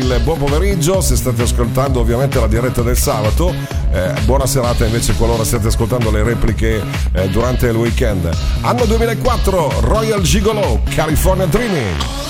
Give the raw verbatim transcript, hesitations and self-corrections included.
il buon pomeriggio se state ascoltando ovviamente la diretta del sabato. Eh, buona serata invece qualora stiate ascoltando le repliche eh, durante il weekend. Anno duemilaquattro, Royal Gigolo, California Dreaming.